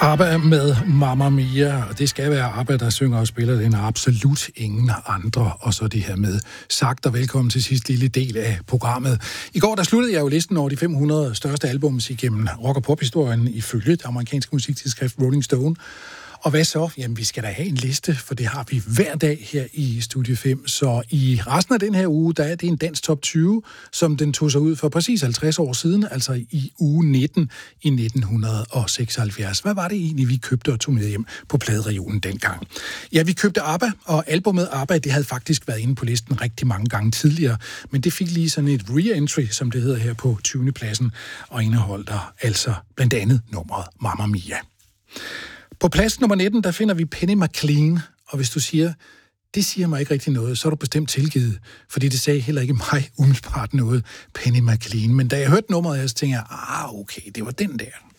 ABBA med Mamma Mia, og det skal være ABBA, der synger og spiller den, absolut ingen andre. Og så det her med sagt og velkommen til sidste lille del af programmet. I går der sluttede jeg jo listen over de 500 største albums igennem rock- og pophistorien ifølge det amerikanske musiktidsskrift Rolling Stone. Og hvad så? Jamen, vi skal da have en liste, for det har vi hver dag her i Studie 5. Så i resten af den her uge, der er det en dansk top 20, som den tog sig ud for præcis 50 år siden, altså i uge 19 i 1976. Hvad var det egentlig, vi købte og tog med hjem på pladeregionen dengang? Ja, vi købte ABBA, og albumet ABBA, det havde faktisk været inde på listen rigtig mange gange tidligere, men det fik lige sådan et re-entry, som det hedder her på 20. pladsen, og indeholdt der altså blandt andet nummeret Mamma Mia. På plads nummer 19, der finder vi Penny McLean, og hvis du siger, det siger mig ikke rigtig noget, så er du bestemt tilgivet, fordi det sagde heller ikke mig umiddelbart noget, Penny McLean. Men da jeg hørte nummeret, så tænkte jeg, okay, det var den der.